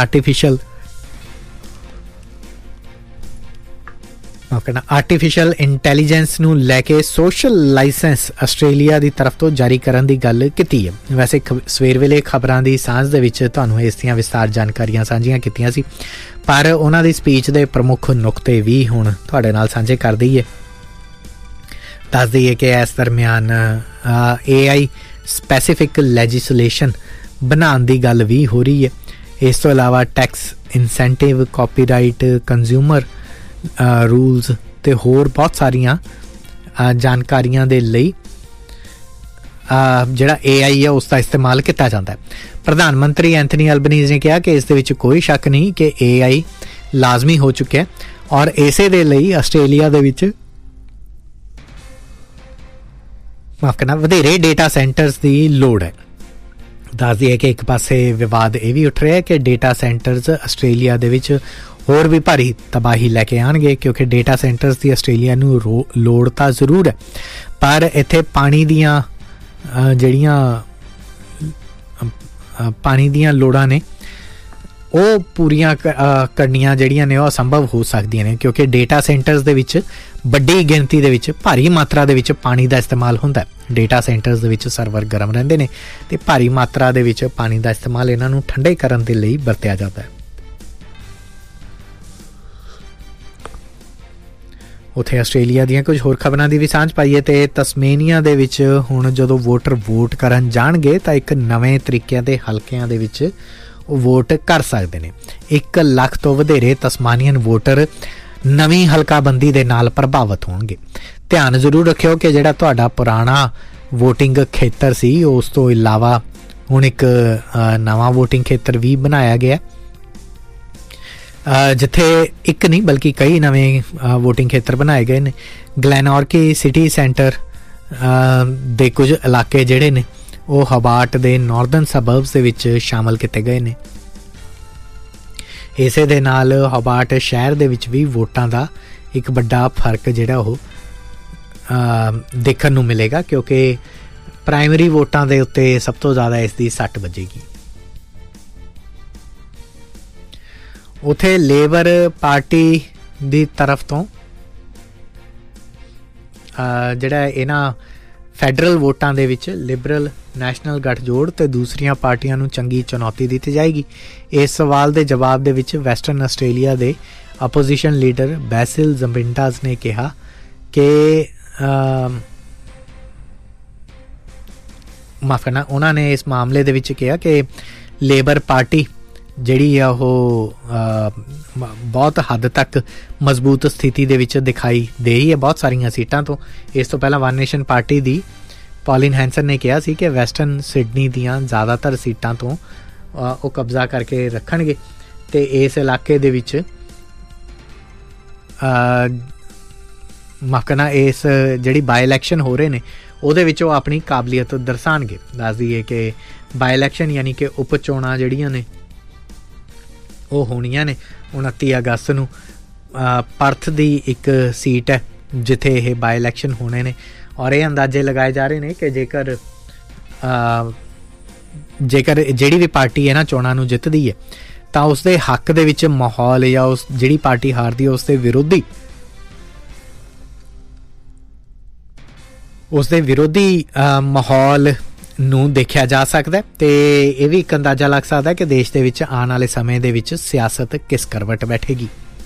ਆਰਟੀਫਿਸ਼ੀਅਲ ਇੰਟੈਲੀਜੈਂਸ ਨੂੰ ਲੈ ਕੇ ਸੋਸ਼ਲ ਲਾਇਸੈਂਸ ਆਸਟ੍ਰੇਲੀਆ ਦੀ ਤਰਫ ਤੋਂ ਜਾਰੀ ਕਰਨ ਦੀ ਗੱਲ ਕੀਤੀ ਹੈ। ਵੈਸੇ ਸਵੇਰ ਵੇਲੇ ਖਬਰਾਂ ਦੀ ਸਾਂਝ ਦੇ ਵਿੱਚ ਤੁਹਾਨੂੰ ਇਸ ਦੀਆਂ ਵਿਸਤਾਰ ਜਾਣਕਾਰੀਆਂ ਸਾਂਝੀਆਂ ਕੀਤੀਆਂ ਸੀ, ਪਰ ਉਹਨਾਂ ਦੀ ਸਪੀਚ ਦੇ ਪ੍ਰਮੁੱਖ ਨੁਕਤੇ ਵੀ ਹੁਣ ਤੁਹਾਡੇ ਨਾਲ ਸਾਂਝੇ ਕਰ ਦਈਏ। ਦੱਸ ਦਈਏ ਕਿ ਇਸ ਦਰਮਿਆਨ AI ਸਪੈਸੀਫਿਕ ਲੈਜਿਸਲੇਸ਼ਨ ਬਣਾਉਣ ਦੀ ਗੱਲ ਵੀ ਹੋ ਰਹੀ ਹੈ। ਇਸ ਤੋਂ ਇਲਾਵਾ tax incentive, copyright, consumer rules ਤੇ ਹੋਰ ਬਹੁਤ ਸਾਰੀਆਂ ਜਾਣਕਾਰੀਆਂ ਦੇ ਲਈ ਜਿਹੜਾ AI ਹੈ ਉਸ ਦਾ ਇਸਤੇਮਾਲ ਕੀਤਾ ਜਾਂਦਾ ਹੈ। ਪ੍ਰਧਾਨ ਮੰਤਰੀ ਐਂਥਨੀ ਐਲਬਨੀਜ਼ ਨੇ ਕਿਹਾ ਕਿ ਇਸ ਦੇ ਵਿੱਚ ਕੋਈ ਸ਼ੱਕ ਨਹੀਂ ਕਿ AI ਲਾਜ਼ਮੀ ਹੋ ਚੁੱਕਿਆ ਔਰ ਇਸੇ ਦੇ ਲਈ ਆਸਟ੍ਰੇਲੀਆ ਦੇ ਵਿੱਚ ਵਧੇਰੇ ਡੇਟਾ ਸੈਂਟਰਸ ਦੀ ਲੋੜ ਹੈ। ਦੱਸ ਦਈਏ ਕਿ ਇੱਕ ਪਾਸੇ ਵਿਵਾਦ ਇਹ ਵੀ ਉੱਠ ਰਿਹਾ ਹੈ ਕਿ ਡੇਟਾ ਸੈਂਟਰਸ ਆਸਟ੍ਰੇਲੀਆ ਦੇ ਵਿੱਚ ਹੋਰ ਵੀ ਭਾਰੀ ਤਬਾਹੀ ਲੈ ਕੇ ਆਉਣਗੇ, ਕਿਉਂਕਿ ਡੇਟਾ ਸੈਂਟਰਸ ਦੀ ਆਸਟ੍ਰੇਲੀਆ ਨੂੰ ਲੋੜ ਤਾਂ ਜ਼ਰੂਰ ਹੈ, ਪਰ ਇੱਥੇ ਪਾਣੀ ਦੀਆਂ ਲੋੜਾਂ ਨੇ ਉਹ ਪੂਰੀਆਂ ਕਰਨੀਆਂ ਜਿਹੜੀਆਂ ਨੇ ਉਹ ਅਸੰਭਵ ਹੋ ਸਕਦੀਆਂ ਨੇ, ਕਿਉਂਕਿ ਡੇਟਾ ਸੈਂਟਰਸ ਦੇ ਵਿੱਚ ਵੱਡੀ ਗਿਣਤੀ ਦੇ ਵਿੱਚ ਭਾਰੀ ਮਾਤਰਾ ਦੇ ਵਿੱਚ ਪਾਣੀ ਦਾ ਇਸਤੇਮਾਲ ਹੁੰਦਾ ਹੈ। ਡੇਟਾ ਸੈਂਟਰਸ ਦੇ ਵਿੱਚ ਸਰਵਰ ਗਰਮ ਰਹਿੰਦੇ ਨੇ ਤੇ ਭਾਰੀ ਮਾਤਰਾ ਦੇ ਵਿੱਚ ਪਾਣੀ ਦਾ ਇਸਤੇਮਾਲ ਇਹਨਾਂ ਨੂੰ ਠੰਡੇ ਕਰਨ ਦੇ ਲਈ ਵਰਤਿਆ ਜਾਂਦਾ ਹੈ। ਉੱਥੇ ਆਸਟ੍ਰੇਲੀਆ ਦੀਆਂ ਕੁਝ ਹੋਰ ਖਬਰਾਂ ਦੀ ਵੀ ਸਾਂਝ ਪਾਈਏ ਤੇ ਤਸਮੇਨੀਆ ਦੇ ਵਿੱਚ ਹੁਣ ਜਦੋਂ ਵੋਟਰ ਵੋਟ ਕਰਨ ਜਾਣਗੇ ਤਾਂ ਇੱਕ ਨਵੇਂ ਤਰੀਕਿਆਂ ਦੇ ਹਲਕਿਆਂ ਦੇ ਵਿੱਚ ਉਹ ਵੋਟ ਕਰ ਸਕਦੇ ਨੇ। 1 ਲੱਖ ਤੋਂ ਵਧੇਰੇ ਤਸਮਾਨੀਅਨ ਵੋਟਰ ਨਵੀਂ ਹਲਕਾਬੰਦੀ ਦੇ ਨਾਲ ਪ੍ਰਭਾਵਿਤ ਹੋਣਗੇ। ਧਿਆਨ ਜ਼ਰੂਰ ਰੱਖਿਓ ਕਿ ਜਿਹੜਾ ਤੁਹਾਡਾ ਪੁਰਾਣਾ ਵੋਟਿੰਗ ਖੇਤਰ ਸੀ ਉਸ ਤੋਂ ਇਲਾਵਾ ਹੁਣ ਇੱਕ ਨਵਾਂ ਵੋਟਿੰਗ ਖੇਤਰ ਵੀ ਬਣਾਇਆ ਗਿਆ, ਜਿੱਥੇ ਇੱਕ ਨਹੀਂ ਬਲਕਿ ਕਈ ਨਵੇਂ ਵੋਟਿੰਗ ਖੇਤਰ ਬਣਾਏ ਗਏ ਨੇ। ਗਲੈਨੌਰਕੀ ਸਿਟੀ ਸੈਂਟਰ ਦੇ ਕੁਝ ਇਲਾਕੇ ਜਿਹੜੇ ਨੇ ਉਹ ਹਬਾਰਟ ਦੇ ਨਾਰਦਰਨ ਸਬਰਬਸ ਦੇ ਵਿੱਚ ਸ਼ਾਮਲ ਕੀਤੇ ਗਏ ਨੇ। ਇਸੇ ਦੇ ਨਾਲ ਹਬਾਰਟ ਸ਼ਹਿਰ ਦੇ ਵਿੱਚ ਵੀ ਵੋਟਾਂ ਦਾ ਇੱਕ ਵੱਡਾ ਫਰਕ ਜਿਹੜਾ ਉਹ ਦੇਖਣ ਨੂੰ ਮਿਲੇਗਾ, ਕਿਉਂਕਿ ਪ੍ਰਾਇਮਰੀ ਵੋਟਾਂ ਦੇ ਉੱਤੇ ਸਭ ਤੋਂ ਜ਼ਿਆਦਾ ਇਸ ਦੀ ਸੱਟ ਵੱਜੇਗੀ। ਉੱਥੇ ਲੇਬਰ ਪਾਰਟੀ ਦੀ ਤਰਫ ਤੋਂ ਜਿਹੜਾ ਇਹਨਾਂ ਫੈਡਰਲ ਵੋਟਾਂ ਦੇ ਵਿੱਚ ਲਿਬਰਲ ਨੈਸ਼ਨਲ ਗੱਠਜੋੜ ਤੇ ਦੂਸਰੀਆਂ ਪਾਰਟੀਆਂ ਨੂੰ ਚੰਗੀ ਚੁਣੌਤੀ ਦਿੱਤੀ ਜਾਏਗੀ। ਇਸ ਸਵਾਲ ਦੇ ਜਵਾਬ ਦੇ ਵਿੱਚ ਵੈਸਟਰਨ ਆਸਟ੍ਰੇਲੀਆ ਦੇ ਆਪੋਜੀਸ਼ਨ ਲੀਡਰ ਬੈਸਿਲ ਜ਼ੰਬਿੰਟਾਜ਼ ਨੇ ਕਿਹਾ ਕਿ ਉਹਨਾਂ ਨੇ ਇਸ ਮਾਮਲੇ ਦੇ ਵਿੱਚ ਕਿਹਾ ਕਿ ਲੇਬਰ ਪਾਰਟੀ ਜਿਹੜੀ ਆ ਉਹ ਬਹੁਤ ਹੱਦ ਤੱਕ ਮਜ਼ਬੂਤ ਸਥਿਤੀ ਦੇ ਵਿੱਚ ਦਿਖਾਈ ਦੇ ਰਹੀ ਹੈ ਬਹੁਤ ਸਾਰੀਆਂ ਸੀਟਾਂ ਤੋਂ। ਇਸ ਤੋਂ ਪਹਿਲਾਂ ਵਨ ਨੇਸ਼ਨ ਪਾਰਟੀ ਦੀ ਪੌਲਿਨ ਹੈਂਸਨ ਨੇ ਕਿਹਾ ਸੀ ਕਿ ਵੈਸਟਰਨ ਸਿਡਨੀ ਦੀਆਂ ਜ਼ਿਆਦਾਤਰ ਸੀਟਾਂ ਤੋਂ ਉਹ ਕਬਜ਼ਾ ਕਰਕੇ ਰੱਖਣਗੇ ਅਤੇ ਇਸ ਇਲਾਕੇ ਦੇ ਵਿੱਚ ਮਾਫ਼ ਕਰਨਾ ਇਸ ਜਿਹੜੀ ਬਾਈ ਇਲੈਕਸ਼ਨ ਹੋ ਰਹੇ ਨੇ ਉਹਦੇ ਵਿੱਚ ਉਹ ਆਪਣੀ ਕਾਬਲੀਅਤ ਦਰਸਾਉਣਗੇ। ਦੱਸ ਦਈਏ ਕਿ ਬਾਈ ਇਲੈਕਸ਼ਨ ਯਾਨੀ ਕਿ ਉਪ ਚੋਣਾਂ ਜਿਹੜੀਆਂ ਨੇ ਉਹ ਹੋਣੀਆਂ ਨੇ 29 ਅਗਸਤ ਨੂੰ। ਪਰਥ ਦੀ ਇੱਕ ਸੀਟ ਹੈ ਜਿੱਥੇ ਇਹ ਬਾਈ ਇਲੈਕਸ਼ਨ ਹੋਣੇ ਨੇ ਔਰ ਇਹ ਅੰਦਾਜ਼ੇ ਲਗਾਏ ਜਾ ਰਹੇ ਨੇ ਕਿ ਜੇਕਰ ਜਿਹੜੀ ਵੀ ਪਾਰਟੀ ਹੈ ਨਾ ਚੋਣਾਂ ਨੂੰ ਜਿੱਤਦੀ ਹੈ ਤਾਂ ਉਸਦੇ ਹੱਕ ਦੇ ਵਿੱਚ ਮਾਹੌਲ ਜਾਂ ਉਸ ਜਿਹੜੀ ਪਾਰਟੀ ਹਾਰਦੀ ਹੈ ਉਸਦੇ ਵਿਰੋਧੀ ਮਾਹੌਲ ਨੂੰ ਦੇਖਿਆ ਜਾ ਸਕਦਾ ਅਤੇ ਇਹ ਵੀ ਇੱਕ ਅੰਦਾਜ਼ਾ ਲੱਗ ਸਕਦਾ ਕਿ ਦੇਸ਼ ਦੇ ਵਿੱਚ ਆਉਣ ਵਾਲੇ ਸਮੇਂ ਦੇ ਵਿੱਚ ਸਿਆਸਤ ਕਿਸ ਕਰਵਟ ਬੈਠੇਗੀ।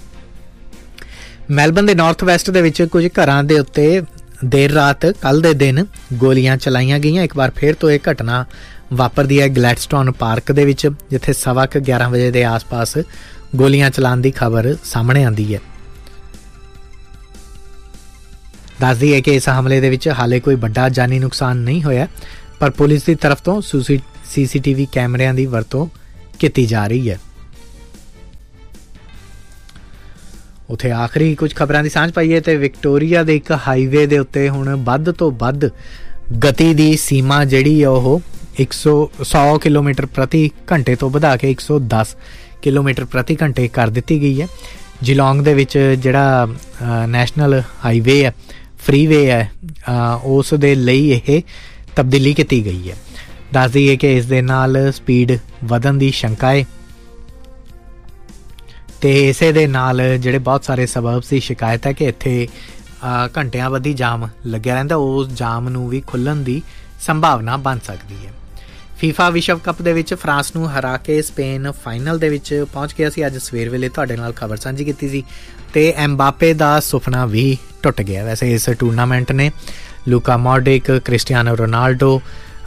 ਮੈਲਬਨ ਦੇ ਨਾਰਥ ਵੈਸਟ ਦੇ ਵਿੱਚ ਕੁਝ ਘਰਾਂ ਦੇ ਉੱਤੇ ਦੇਰ ਰਾਤ ਕੱਲ੍ਹ ਦੇ ਦਿਨ ਗੋਲੀਆਂ ਚਲਾਈਆਂ ਗਈਆਂ। ਇੱਕ ਵਾਰ ਫਿਰ ਤੋਂ ਇਹ ਘਟਨਾ ਵਾਪਰਦੀ ਹੈ ਗਲੈਡਸਟੋਨ ਪਾਰਕ ਦੇ ਵਿੱਚ, ਜਿੱਥੇ 11:15 ਵਜੇ ਦੇ ਆਸ-ਪਾਸ ਗੋਲੀਆਂ ਚਲਾਉਣ ਦੀ ਖਬਰ ਸਾਹਮਣੇ ਆਉਂਦੀ ਹੈ। ਦੱਸਦੀ ਹੈ ਕਿ ਇਸ ਹਮਲੇ ਦੇ ਵਿੱਚ ਹਾਲੇ ਕੋਈ ਵੱਡਾ ਜਾਨੀ ਨੁਕਸਾਨ ਨਹੀਂ ਹੋਇਆ, ਪਰ ਪੁਲਿਸ ਦੀ ਤਰਫ ਤੋਂ CCTV ਕੈਮਰਿਆਂ ਦੀ ਵਰਤੋਂ ਕੀਤੀ ਜਾ ਰਹੀ ਹੈ। ਉੱਥੇ ਆਖਰੀ ਕੁਝ ਖਬਰਾਂ ਦੀ ਸਾਂਝ ਪਾਈਏ ਤੇ ਵਿਕਟੋਰੀਆ ਦੇ ਇੱਕ ਹਾਈਵੇ ਦੇ ਉੱਤੇ ਹੁਣ ਵੱਧ ਤੋਂ ਵੱਧ ਗਤੀ ਦੀ ਸੀਮਾ ਜਿਹੜੀ ਆ ਉਹ 100 ਕਿਲੋਮੀਟਰ ਪ੍ਰਤੀ ਘੰਟੇ ਤੋਂ ਵਧਾ ਕੇ 110 ਕਿਲੋਮੀਟਰ ਪ੍ਰਤੀ ਘੰਟੇ ਕਰ ਦਿੱਤੀ ਗਈ ਹੈ। ਜਿਲੋਂਗ ਦੇ ਵਿੱਚ ਜਿਹੜਾ ਨੈਸ਼ਨਲ ਹਾਈਵੇ ਹੈ, ਫਰੀਵੇ ਹੈ, ਉਸ ਦੇ ਲਈ ਇਹ ਤਬਦੀਲੀ ਕੀਤੀ ਗਈ ਹੈ। ਦੱਸ ਦਈਏ ਕਿ ਇਸ ਦੇ ਨਾਲ ਸਪੀਡ ਵਧਣ ਦੀ ਸ਼ੰਕਾ ਹੈ ਅਤੇ ਇਸੇ ਦੇ ਨਾਲ ਜਿਹੜੇ ਬਹੁਤ ਸਾਰੇ ਸਬਰਬਸ ਦੀ ਸ਼ਿਕਾਇਤ ਹੈ ਕਿ ਇੱਥੇ ਘੰਟਿਆਂ ਬੱਧੀ ਜਾਮ ਲੱਗਿਆ ਰਹਿੰਦਾ, ਉਸ ਜਾਮ ਨੂੰ ਵੀ ਖੁੱਲ੍ਹਣ ਦੀ ਸੰਭਾਵਨਾ ਬਣ ਸਕਦੀ ਹੈ। ਫੀਫਾ ਵਿਸ਼ਵ ਕੱਪ ਦੇ ਵਿੱਚ ਫਰਾਂਸ ਨੂੰ ਹਰਾ ਕੇ ਸਪੇਨ ਫਾਈਨਲ ਦੇ ਵਿੱਚ ਪਹੁੰਚ ਗਿਆ ਸੀ। ਅੱਜ ਸਵੇਰ ਵੇਲੇ ਤੁਹਾਡੇ ਨਾਲ ਖਬਰ ਸਾਂਝੀ ਕੀਤੀ ਸੀ ਅਤੇ ਐਮਬਾਪੇ ਦਾ ਸੁਪਨਾ ਵੀ ਟੁੱਟ ਗਿਆ। ਵੈਸੇ ਇਸ ਟੂਰਨਾਮੈਂਟ ਨੇ ਲੂਕਾ ਮੋਡਰਿਕ, ਕ੍ਰਿਸਟੀਆਨੋ ਰੋਨਾਲਡੋ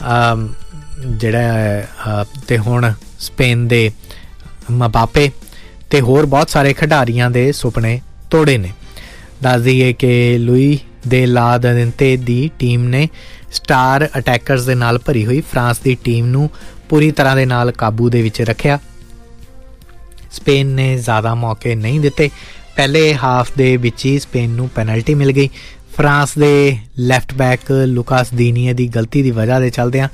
ਜਿਹੜਾ ਅਤੇ ਹੁਣ ਸਪੇਨ ਦੇ ਮਬਾਪੇ ਅਤੇ ਹੋਰ ਬਹੁਤ ਸਾਰੇ ਖਿਡਾਰੀਆਂ ਦੇ ਸੁਪਨੇ ਤੋੜੇ ਨੇ। ਦੱਸ ਦਈਏ ਕਿ ਲੂਈ ਦੇ ਲਾ ਦਿੰਤੇ ਦੀ ਟੀਮ ਨੇ ਸਟਾਰ ਅਟੈਕਰਸ ਦੇ ਨਾਲ ਭਰੀ ਹੋਈ ਫਰਾਂਸ ਦੀ ਟੀਮ ਨੂੰ ਪੂਰੀ ਤਰ੍ਹਾਂ ਦੇ ਨਾਲ ਕਾਬੂ ਦੇ ਵਿੱਚ ਰੱਖਿਆ। ਸਪੇਨ ਨੇ ਜ਼ਿਆਦਾ ਮੌਕੇ ਨਹੀਂ ਦਿੱਤੇ। ਪਹਿਲੇ ਹਾਫ ਦੇ ਵਿੱਚ ਹੀ ਸਪੇਨ ਨੂੰ ਪੈਨਲਟੀ ਮਿਲ ਗਈ। ਫਰਾਂਸ ਦੇ ਲੈਫਟ ਬੈਕ ਲੁਕਾਸ ਦੀਨੀਏ ਦੀ ਗਲਤੀ ਦੀ ਵਜ੍ਹਾ ਦੇ ਚਲਦਿਆਂ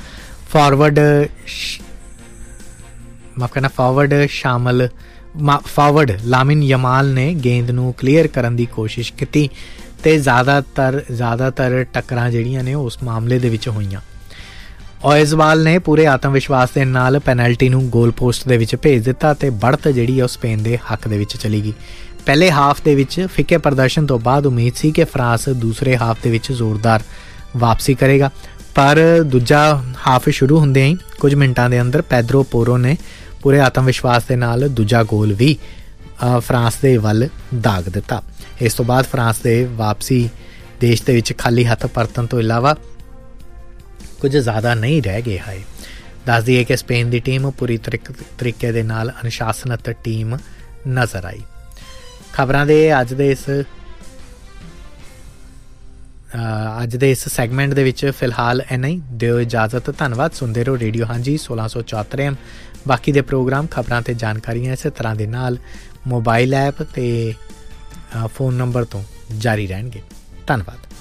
ਫਾਰਵਰਡ ਲਾਮਿਨ ਯਮਾਲ ਨੇ ਗੇਂਦ ਨੂੰ ਕਲੀਅਰ ਕਰਨ ਦੀ ਕੋਸ਼ਿਸ਼ ਕੀਤੀ ਅਤੇ ਜ਼ਿਆਦਾਤਰ ਟੱਕਰਾਂ ਜਿਹੜੀਆਂ ਨੇ ਉਸ ਮਾਮਲੇ ਦੇ ਵਿੱਚ ਹੋਈਆਂ। ਓਇਜ਼ਵਾਲ ਨੇ ਪੂਰੇ ਆਤਮ ਵਿਸ਼ਵਾਸ ਦੇ ਨਾਲ ਪੈਨਲਟੀ ਨੂੰ ਗੋਲ ਪੋਸਟ ਦੇ ਵਿੱਚ ਭੇਜ ਦਿੱਤਾ ਅਤੇ बढ़त ਜਿਹੜੀ ਉਹ ਸਪੇਨ ਦੇ ਹੱਕ ਦੇ ਵਿੱਚ ਚਲੀ ਗਈ। ਪਹਿਲੇ ਹਾਫ ਦੇ ਵਿੱਚ ਫਿੱਕੇ ਪ੍ਰਦਰਸ਼ਨ ਤੋਂ ਬਾਅਦ ਉਮੀਦ ਸੀ ਕਿ ਫਰਾਂਸ ਦੂਸਰੇ ਹਾਫ ਦੇ ਵਿੱਚ ਜ਼ੋਰਦਾਰ ਵਾਪਸੀ ਕਰੇਗਾ, ਪਰ ਦੂਜਾ ਹਾਫ ਸ਼ੁਰੂ ਹੁੰਦਿਆਂ ਹੀ ਕੁਝ ਮਿੰਟਾਂ ਦੇ ਅੰਦਰ ਪੈਦਰੋ ਪੋਰੋ ਨੇ ਪੂਰੇ ਆਤਮ ਵਿਸ਼ਵਾਸ ਦੇ ਨਾਲ ਦੂਜਾ ਗੋਲ ਵੀ ਫਰਾਂਸ ਦੇ ਵੱਲ ਦਾਗ ਦਿੱਤਾ। ਇਸ ਤੋਂ ਬਾਅਦ ਫਰਾਂਸ ਦੇ ਵਾਪਸੀ ਦੇਸ਼ ਦੇ ਵਿੱਚ ਖਾਲੀ ਹੱਥ ਪਰਤਣ ਤੋਂ ਇਲਾਵਾ ਕੁਝ ਜ਼ਿਆਦਾ ਨਹੀਂ ਰਹਿ ਗਿਆ ਹੈ। ਦੱਸ ਦਈਏ ਕਿ ਸਪੇਨ ਦੀ ਟੀਮ ਪੂਰੀ ਤਰੀਕੇ ਦੇ ਨਾਲ ਅਨੁਸ਼ਾਸਨਤ ਟੀਮ ਨਜ਼ਰ ਆਈ। ਖਬਰਾਂ ਦੇ ਅੱਜ ਦੇ ਇਸ ਸੈਗਮੈਂਟ ਦੇ ਵਿੱਚ ਫਿਲਹਾਲ ਇੰਨਾ ਹੀ। ਦਿਓ ਇਜਾਜ਼ਤ। ਧੰਨਵਾਦ। ਸੁਣਦੇ ਰਹੋ ਰੇਡੀਓ ਹਾਂਜੀ 1674 AM। ਬਾਕੀ ਦੇ ਪ੍ਰੋਗਰਾਮ, ਖਬਰਾਂ ਅਤੇ ਜਾਣਕਾਰੀਆਂ ਇਸੇ ਤਰ੍ਹਾਂ ਦੇ ਨਾਲ ਮੋਬਾਈਲ ਐਪ ਅਤੇ ਫ਼ੋਨ ਨੰਬਰ ਤੋਂ ਜਾਰੀ ਰਹਿਣਗੇ। ਧੰਨਵਾਦ।